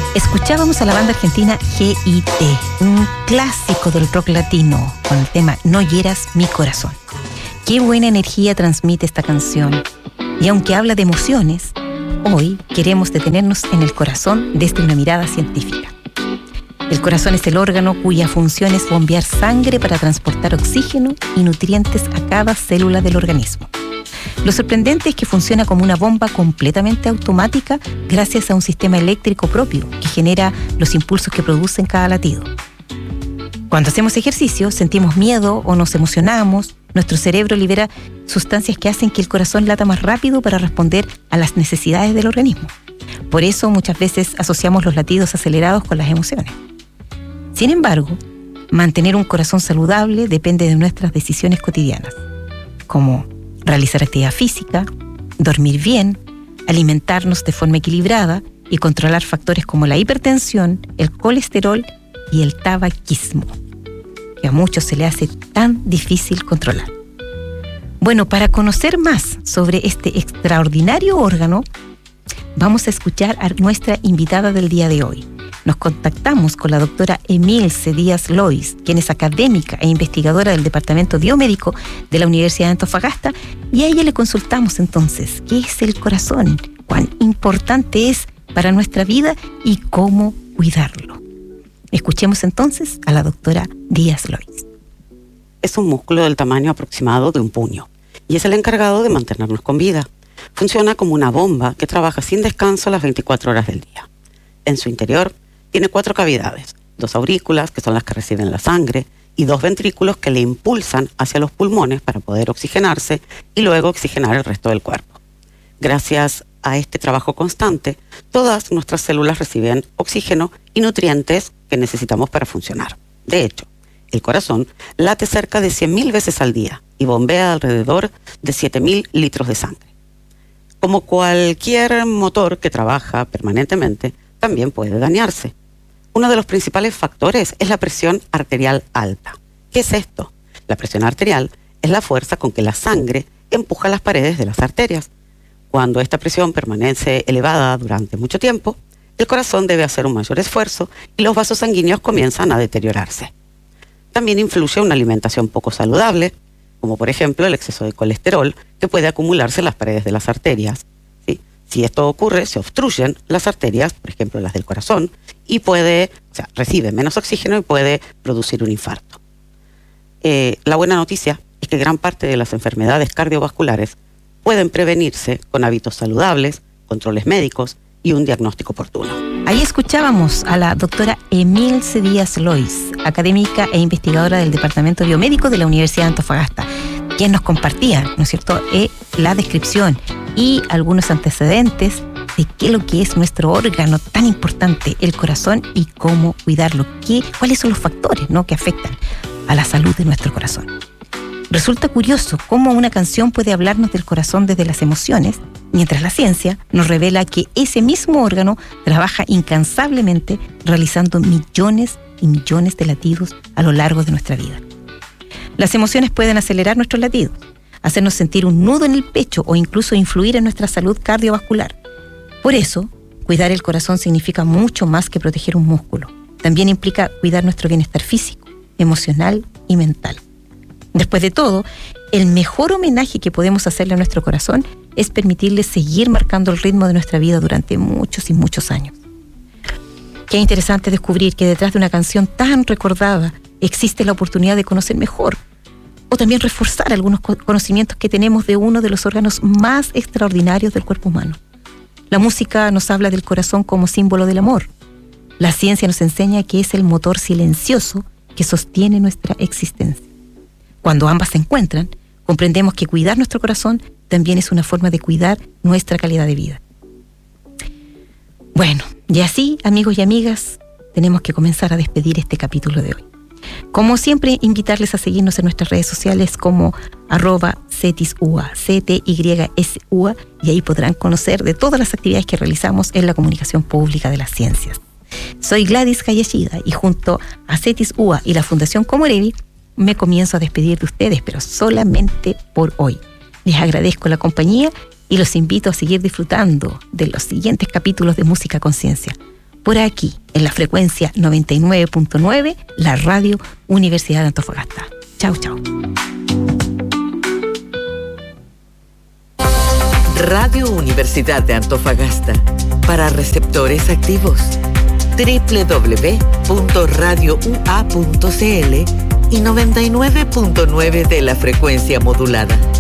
Escuchábamos a la banda argentina GIT, un clásico del rock latino, con el tema No hieras mi corazón. Qué buena energía transmite esta canción. Y aunque habla de emociones, hoy queremos detenernos en el corazón desde una mirada científica. El corazón es el órgano cuya función es bombear sangre para transportar oxígeno y nutrientes a cada célula del organismo. Lo sorprendente es que funciona como una bomba completamente automática gracias a un sistema eléctrico propio que genera los impulsos que producen cada latido. Cuando hacemos ejercicio, sentimos miedo o nos emocionamos, nuestro cerebro libera sustancias que hacen que el corazón lata más rápido para responder a las necesidades del organismo. Por eso muchas veces asociamos los latidos acelerados con las emociones. Sin embargo, mantener un corazón saludable depende de nuestras decisiones cotidianas, como realizar actividad física, dormir bien, alimentarnos de forma equilibrada y controlar factores como la hipertensión, el colesterol y el tabaquismo, que a muchos se le hace tan difícil controlar. Bueno, para conocer más sobre este extraordinario órgano, vamos a escuchar a nuestra invitada del día de hoy. Nos contactamos con la doctora Emilce Díaz Lois, quien es académica e investigadora del Departamento Biomédico de la Universidad de Antofagasta, y a ella le consultamos entonces qué es el corazón, cuán importante es para nuestra vida y cómo cuidarlo. Escuchemos entonces a la doctora Díaz Lois. Es un músculo del tamaño aproximado de un puño y es el encargado de mantenernos con vida. Funciona como una bomba que trabaja sin descanso las 24 horas del día. En su interior tiene 4 cavidades, 2 aurículas, que son las que reciben la sangre, y 2 ventrículos que le impulsan hacia los pulmones para poder oxigenarse y luego oxigenar el resto del cuerpo. Gracias a este trabajo constante, todas nuestras células reciben oxígeno y nutrientes que necesitamos para funcionar. De hecho, el corazón late cerca de 100.000 veces al día y bombea alrededor de 7.000 litros de sangre. Como cualquier motor que trabaja permanentemente, también puede dañarse. Uno de los principales factores es la presión arterial alta. ¿Qué es esto? La presión arterial es la fuerza con que la sangre empuja las paredes de las arterias. Cuando esta presión permanece elevada durante mucho tiempo, el corazón debe hacer un mayor esfuerzo y los vasos sanguíneos comienzan a deteriorarse. También influye una alimentación poco saludable, como por ejemplo el exceso de colesterol que puede acumularse en las paredes de las arterias. Si esto ocurre, se obstruyen las arterias, por ejemplo las del corazón, y recibe menos oxígeno y puede producir un infarto. La buena noticia es que gran parte de las enfermedades cardiovasculares pueden prevenirse con hábitos saludables, controles médicos y un diagnóstico oportuno. Ahí escuchábamos a la doctora Emilce Díaz Lois, académica e investigadora del Departamento Biomédico de la Universidad de Antofagasta, quien nos compartía, ¿no es cierto?, la descripción y algunos antecedentes de qué es lo que es nuestro órgano tan importante, el corazón, y cómo cuidarlo, cuáles son los factores, ¿no?, que afectan a la salud de nuestro corazón. Resulta curioso cómo una canción puede hablarnos del corazón desde las emociones, mientras la ciencia nos revela que ese mismo órgano trabaja incansablemente realizando millones y millones de latidos a lo largo de nuestra vida. Las emociones pueden acelerar nuestros latidos, hacernos sentir un nudo en el pecho o incluso influir en nuestra salud cardiovascular. Por eso, cuidar el corazón significa mucho más que proteger un músculo. También implica cuidar nuestro bienestar físico, emocional y mental. Después de todo, el mejor homenaje que podemos hacerle a nuestro corazón es permitirle seguir marcando el ritmo de nuestra vida durante muchos y muchos años. Qué interesante descubrir que detrás de una canción tan recordada existe la oportunidad de conocer mejor o también reforzar algunos conocimientos que tenemos de uno de los órganos más extraordinarios del cuerpo humano. La música nos habla del corazón como símbolo del amor. La ciencia nos enseña que es el motor silencioso que sostiene nuestra existencia. Cuando ambas se encuentran, comprendemos que cuidar nuestro corazón también es una forma de cuidar nuestra calidad de vida. Bueno, y así, amigos y amigas, tenemos que comenzar a despedir este capítulo de hoy. Como siempre, invitarles a seguirnos en nuestras redes sociales como @CETISUA, CTYSUA, y ahí podrán conocer de todas las actividades que realizamos en la comunicación pública de las ciencias. Soy Gladys Hayashida y junto a CETISUA y la Fundación Comorevi me comienzo a despedir de ustedes, pero solamente por hoy. Les agradezco la compañía y los invito a seguir disfrutando de los siguientes capítulos de Música Conciencia, por aquí, en la frecuencia 99.9, la radio Universidad de Antofagasta. Chau, chau. Radio Universidad de Antofagasta, para receptores activos. www.radioua.cl y 99.9 de la frecuencia modulada.